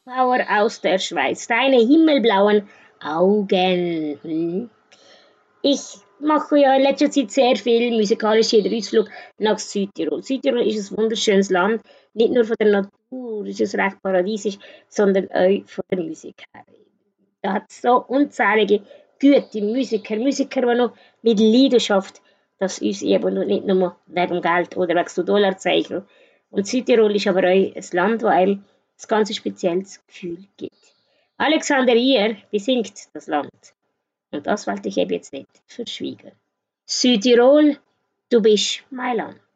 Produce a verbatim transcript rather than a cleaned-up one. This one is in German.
Power aus der Schweiz, deine himmelblauen Augen. Hm. Ich mache ja in letzter Zeit sehr viel musikalischen Ausflug nach Südtirol. Südtirol ist ein wunderschönes Land, nicht nur von der Natur, ist es recht paradiesisch, sondern auch von der Musik her. Da hat es so unzählige gute Musiker, Musiker, die noch mit Leidenschaft das uns eben und nicht nur wegen Geld oder wegen so Dollarzeichen. Und Südtirol ist aber auch ein Land, wo einem ein ganz spezielles Gefühl gibt. Alexander Ier besingt das Land. Und das wollte ich eben jetzt nicht verschwiegen. Südtirol, du bist mein Land.